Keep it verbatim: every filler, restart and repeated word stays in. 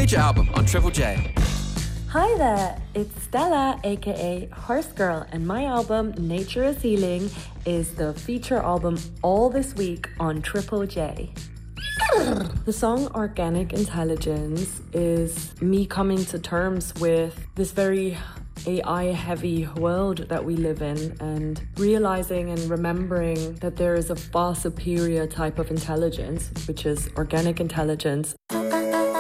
Feature album on Triple J. Hi there, it's Stella, aka Horse Girl, and my album Nature is Healing is the feature album all this week on Triple J. The song Organic Intelligence is me coming to terms with this very A I-heavy world that we live in and realizing and remembering that there is a far superior type of intelligence, which is organic intelligence.